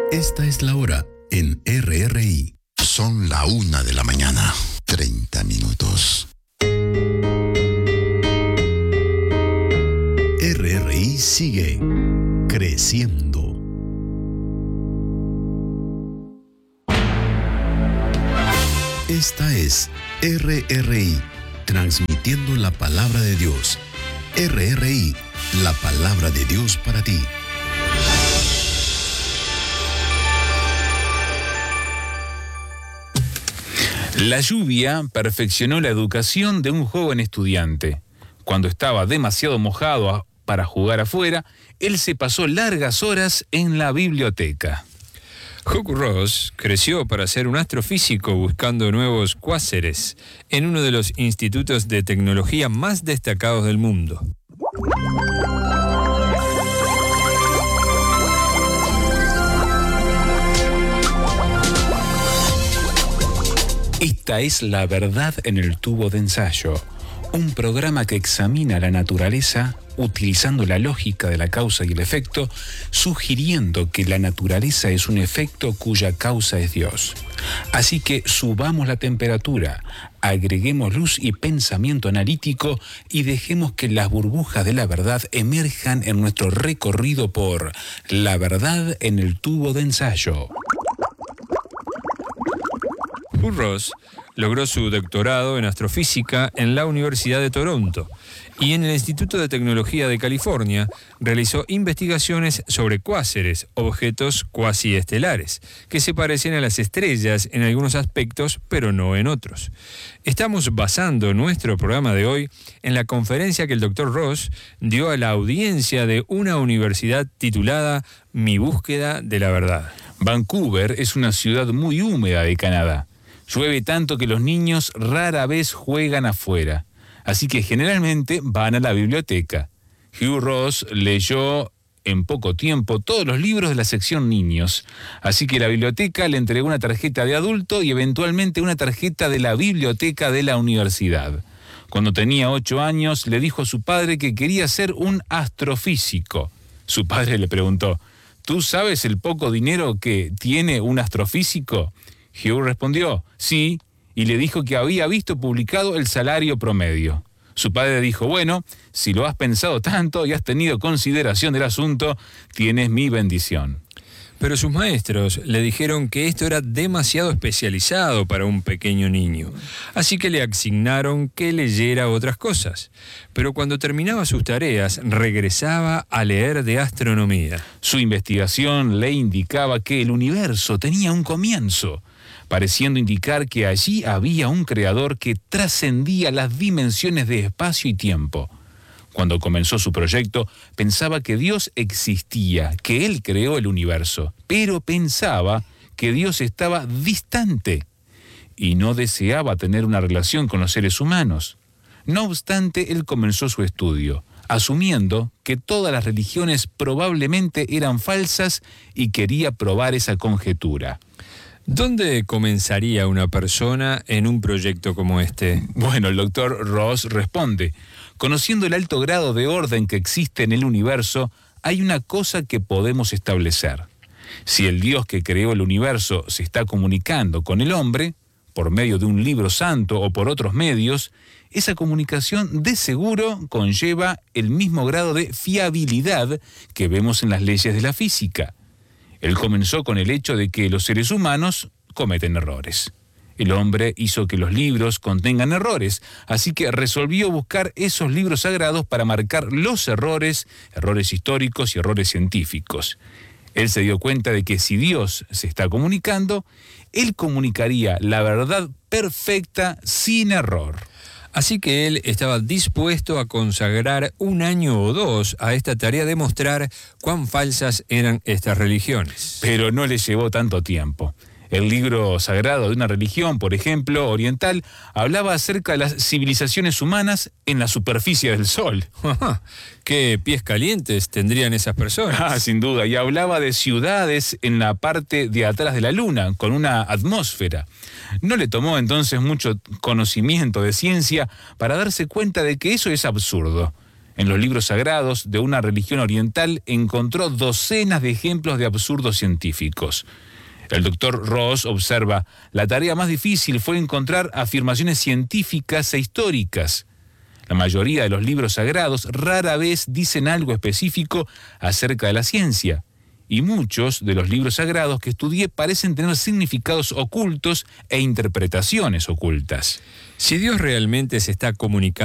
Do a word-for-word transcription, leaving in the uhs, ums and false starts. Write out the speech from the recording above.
Esta es la hora en R R I. Son la una de la mañana, treinta minutos. R R I sigue creciendo. Esta es R R I, transmitiendo la palabra de Dios. R R I, la palabra de Dios para ti. La lluvia perfeccionó la educación de un joven estudiante. Cuando estaba demasiado mojado para jugar afuera, él se pasó largas horas en la biblioteca. Hugh Ross creció para ser un astrofísico buscando nuevos cuásares en uno de los institutos de tecnología más destacados del mundo. Esta es La Verdad en el Tubo de Ensayo, un programa que examina la naturaleza utilizando la lógica de la causa y el efecto, sugiriendo que la naturaleza es un efecto cuya causa es Dios. Así que subamos la temperatura, agreguemos luz y pensamiento analítico y dejemos que las burbujas de la verdad emerjan en nuestro recorrido por La Verdad en el Tubo de Ensayo. Hugh Ross logró su doctorado en astrofísica en la Universidad de Toronto y en el Instituto de Tecnología de California realizó investigaciones sobre cuásares, objetos cuasiestelares, que se parecen a las estrellas en algunos aspectos, pero no en otros. Estamos basando nuestro programa de hoy en la conferencia que el doctor Ross dio a la audiencia de una universidad titulada Mi búsqueda de la verdad. Vancouver es una ciudad muy húmeda de Canadá. Llueve tanto que los niños rara vez juegan afuera, así que generalmente van a la biblioteca. Hugh Ross leyó en poco tiempo todos los libros de la sección niños, así que la biblioteca le entregó una tarjeta de adulto y eventualmente una tarjeta de la biblioteca de la universidad. Cuando tenía ocho años, le dijo a su padre que quería ser un astrofísico. Su padre le preguntó, ¿tú sabes el poco dinero que tiene un astrofísico? Hugh respondió, sí, y le dijo que había visto publicado el salario promedio. Su padre dijo, bueno, si lo has pensado tanto y has tenido consideración del asunto, tienes mi bendición. Pero sus maestros le dijeron que esto era demasiado especializado para un pequeño niño, así que le asignaron que leyera otras cosas. Pero cuando terminaba sus tareas, regresaba a leer de astronomía. Su investigación le indicaba que el universo tenía un comienzo, pareciendo indicar que allí había un creador que trascendía las dimensiones de espacio y tiempo. Cuando comenzó su proyecto, pensaba que Dios existía, que Él creó el universo, pero pensaba que Dios estaba distante y no deseaba tener una relación con los seres humanos. No obstante, él comenzó su estudio, asumiendo que todas las religiones probablemente eran falsas y quería probar esa conjetura. ¿Dónde comenzaría una persona en un proyecto como este? Bueno, el doctor Ross responde, conociendo el alto grado de orden que existe en el universo, hay una cosa que podemos establecer. Si el Dios que creó el universo se está comunicando con el hombre, por medio de un libro santo o por otros medios, esa comunicación de seguro conlleva el mismo grado de fiabilidad que vemos en las leyes de la física. Él comenzó con el hecho de que los seres humanos cometen errores. El hombre hizo que los libros contengan errores, así que resolvió buscar esos libros sagrados para marcar los errores, errores históricos y errores científicos. Él se dio cuenta de que si Dios se está comunicando, Él comunicaría la verdad perfecta sin error. Así que él estaba dispuesto a consagrar un año o dos a esta tarea de mostrar cuán falsas eran estas religiones. Pero no le llevó tanto tiempo. El libro sagrado de una religión, por ejemplo, oriental, hablaba acerca de las civilizaciones humanas en la superficie del Sol. ¿Qué pies calientes tendrían esas personas? Ah, sin duda. Y hablaba de ciudades en la parte de atrás de la Luna, con una atmósfera. No le tomó entonces mucho conocimiento de ciencia para darse cuenta de que eso es absurdo. En los libros sagrados de una religión oriental encontró docenas de ejemplos de absurdos científicos. El doctor Ross observa, la tarea más difícil fue encontrar afirmaciones científicas e históricas. La mayoría de los libros sagrados rara vez dicen algo específico acerca de la ciencia, y muchos de los libros sagrados que estudié parecen tener significados ocultos e interpretaciones ocultas. Si Dios realmente se está comunicando